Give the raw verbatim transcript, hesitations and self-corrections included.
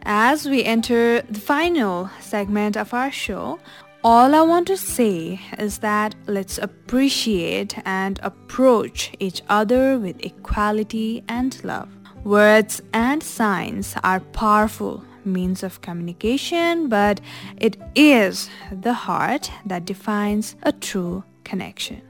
As we enter the final segment of our show, all I want to say is that let's appreciate and approach each other with equality and love. Words and signs are powerful means of communication, but it is the heart that defines a true connection.